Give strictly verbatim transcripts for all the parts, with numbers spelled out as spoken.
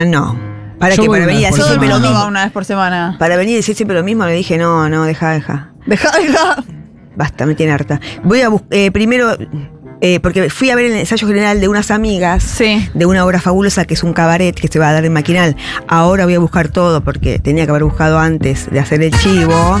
No. ¿Para Yo qué? voy Para una venir a vez decir por siempre lo semana. mismo. Una vez por semana. Para venir a decir siempre lo mismo, le dije, no, no, deja, deja. Deja, deja. Basta, me tiene harta. Voy a buscar, eh, primero, eh, porque fui a ver el ensayo general de unas amigas, Sí. de una obra fabulosa que es un cabaret que se va a dar en Maquinal. Ahora voy a buscar todo porque tenía que haber buscado antes de hacer el chivo.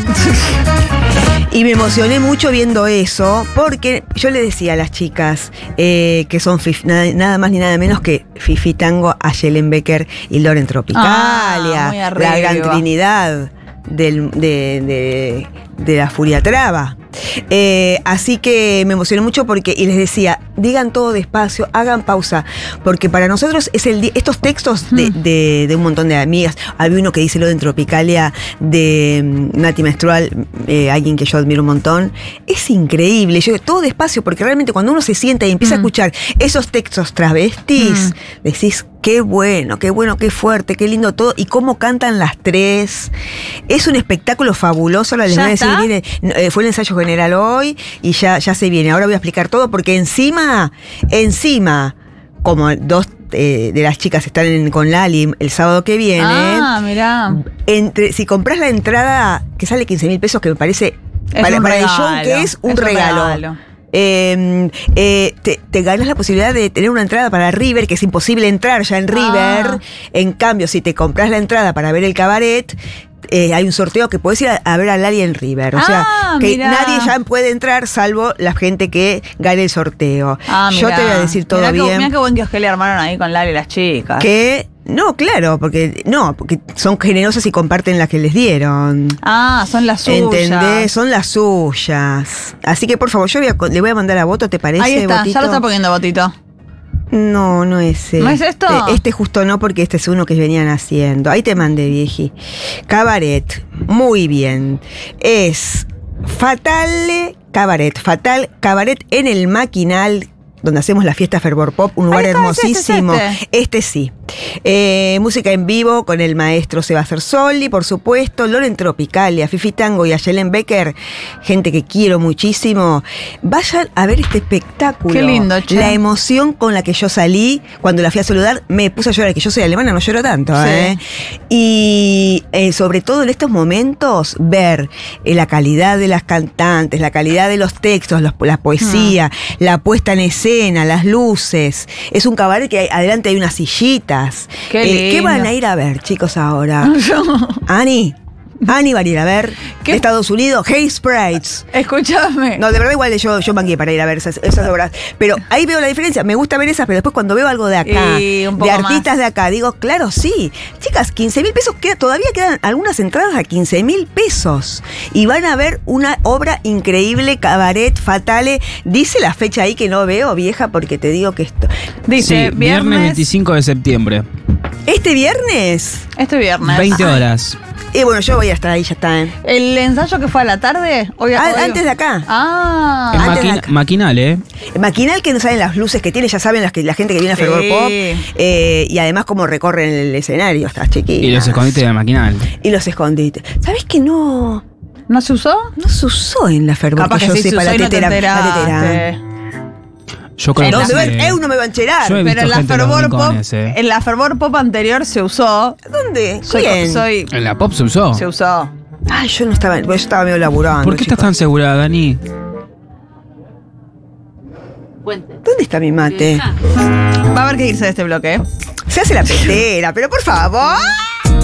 Y me emocioné mucho viendo eso, porque yo le decía a las chicas eh, que son fif, nada, nada más ni nada menos que Fifi Tango, Ayelen Becker y Loren Tropicalia, Ah, muy la arriba. gran trinidad del, de, de, de la Furia Traba. Eh, así que me emocioné mucho porque, y les decía, digan todo despacio, hagan pausa, porque para nosotros es el di- estos textos de, de, de un montón de amigas. Había uno que dice lo de Tropicalia de mm, Nati Menstrual, eh, alguien que yo admiro un montón. Es increíble. Yo digo, todo despacio, porque realmente cuando uno se sienta y empieza Mm. a escuchar esos textos travestis, Mm. decís, qué bueno, qué bueno, qué fuerte, qué lindo todo, y cómo cantan las tres. Es un espectáculo fabuloso. Ahora les ¿Ya voy a decir, está? viene, eh, fue el ensayo general hoy y ya, ya se viene. Ahora voy a explicar todo porque encima, encima, como dos eh, de las chicas están en- con Lali el sábado que viene, Ah, mirá. entre, si compras la entrada que sale quince mil pesos, que me parece, Es para, un para el regalo, show que es un es un regalo. regalo. Eh, eh, te, te ganas la posibilidad de tener una entrada para River, que es imposible entrar ya en River. Ah. En cambio, si te compras la entrada para ver el cabaret, eh, hay un sorteo que puedes ir a, a ver a Lali en River. O sea, Ah, que mirá. nadie ya puede entrar salvo la gente que gane el sorteo. Ah, Yo mirá. te voy a decir todo Mirá qué- bien. Mirá qué buen kiosque le armaron ahí con Lali y las chicas. Que no, claro, porque no, porque son generosas y comparten las que les dieron. Ah, son las suyas. ¿Entendés? Son las suyas. Así que por favor, yo voy a- le voy a mandar a Voto, ¿te parece? Ahí está, Botito? ya lo está poniendo Botito. No, no es ¿No es esto? Este, este justo no, porque este es uno que venían haciendo. Ahí te mandé, vieji. Cabaret, muy bien. Es Fatale Cabaret. Fatal Cabaret en el Maquinal, donde hacemos la fiesta Fervor Pop, un lugar Ahí está, es este, es hermosísimo. este. Este sí. Eh, música en vivo con el maestro Sebastián Soli, por supuesto, Loren Tropicalia, Fifi Tango y Ayelen Becker, gente que quiero muchísimo. Vayan a ver este espectáculo. Qué lindo, che. La emoción con la que yo salí cuando la fui a saludar, me puse a llorar, que yo soy alemana, no lloro tanto, Sí. ¿eh? Y eh, sobre todo en estos momentos, ver eh, la calidad de las cantantes, la calidad de los textos, los- la poesía, la puesta en escena, las luces. Es un cabaret que hay- adelante hay unas sillitas. Qué Eh, ¿Qué lindo. van a ir a ver, chicos, ahora? Ani, Ani va a ir a ver ¿Qué? de Estados Unidos, Hey Sprites. Escúchame. No, de verdad igual yo, yo mangué para ir a ver esas, esas obras. Pero ahí veo la diferencia. Me gusta ver esas, pero después cuando veo algo de acá, Y un de poco artistas más. de acá, digo, claro, sí. Chicas, quince mil pesos, queda, todavía quedan algunas entradas a quince mil pesos. Y van a ver una obra increíble, Cabaret Fatale. Dice la fecha ahí que no veo, vieja, porque te digo que esto... Dice, Sí, viernes veinticinco de septiembre. Este viernes... Este viernes. veinte horas. Y bueno, yo voy a estar ahí, ya está. ¿eh? ¿El ensayo que fue a la tarde? Hoy, Ah, hoy- antes de acá. Ah. En antes de maquina- acá. maquinal, ¿eh? Maquinal, que no saben las luces que tiene, ya saben las que, la gente que viene a Sí. Fervor Pop. Eh, y además cómo recorren el escenario, estas chiquitas. Y los escondites de maquinal. Y los escondites. ¿Sabés que no, ¿No se usó? no se usó en la Fervor Capaz que que yo sí se sepa usó la y no te tetera? la tetera. enteraste. Yo creo En No, la- que me sí. va- eu no me va a encherar. Yo he Pero visto en la gente en los Fervor Pop, rincones, eh. en la Fervor Pop anterior se usó. ¿Dónde? Soy, ¿Quién? soy En la pop se usó. se usó. Ay, yo no estaba, yo estaba medio laburando. ¿Por qué estás chicos. tan segura, Dani? ¿Dónde está mi mate? Va a haber que irse de este bloque. ¿eh? Se hace la petera, pero por favor.